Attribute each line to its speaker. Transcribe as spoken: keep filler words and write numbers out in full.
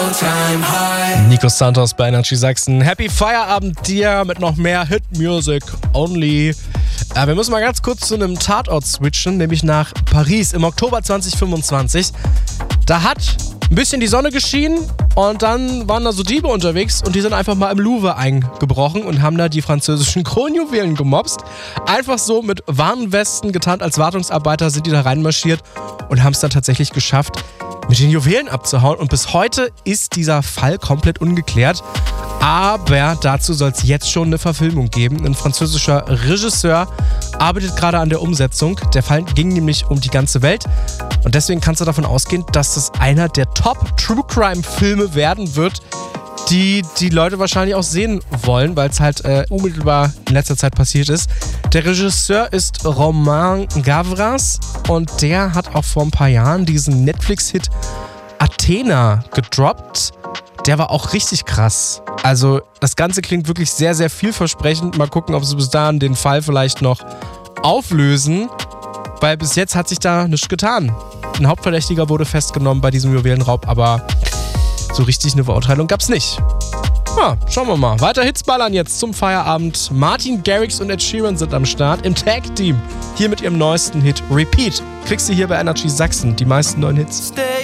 Speaker 1: Nico Santos bei Energy Sachsen. Happy Feierabend dir mit noch mehr Hit Music only. Äh, wir müssen mal ganz kurz zu einem Tatort switchen, nämlich nach Paris im Oktober zwanzig fünfundzwanzig. Da hat ein bisschen die Sonne geschienen und dann waren da so Diebe unterwegs und die sind einfach mal im Louvre eingebrochen und haben da die französischen Kronjuwelen gemobst. Einfach so mit Warnwesten getarnt als Wartungsarbeiter sind die da reinmarschiert und haben es dann tatsächlich geschafft, mit den Juwelen abzuhauen. Und bis heute ist dieser Fall komplett ungeklärt. Aber dazu soll es jetzt schon eine Verfilmung geben. Ein französischer Regisseur arbeitet gerade an der Umsetzung. Der Fall ging nämlich um die ganze Welt. Und deswegen kannst du davon ausgehen, dass das einer der Top-True-Crime-Filme werden wird, die die Leute wahrscheinlich auch sehen wollen, weil es halt äh, unmittelbar in letzter Zeit passiert ist. Der Regisseur ist Romain Gavras und der hat auch vor ein paar Jahren diesen Netflix-Hit Athena gedroppt. Der war auch richtig krass. Also das Ganze klingt wirklich sehr, sehr vielversprechend. Mal gucken, ob sie bis dahin den Fall vielleicht noch auflösen, weil bis jetzt hat sich da nichts getan. Ein Hauptverdächtiger wurde festgenommen bei diesem Juwelenraub, aber so richtig eine Verurteilung gab's nicht. Ja, schauen wir mal. Weiter Hits ballern jetzt zum Feierabend. Martin Garrix und Ed Sheeran sind am Start im Tag-Team. Hier mit ihrem neuesten Hit Repeat. Kriegst du hier bei Energy Sachsen die meisten neuen Hits.